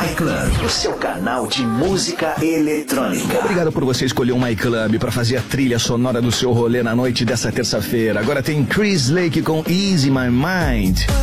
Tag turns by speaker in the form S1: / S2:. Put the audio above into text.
S1: MyClub, o seu canal de música eletrônica.
S2: Obrigado por você escolher o MyClub para fazer a trilha sonora do seu rolê na noite dessa terça-feira. Agora tem Chris Lake com Easy My Mind.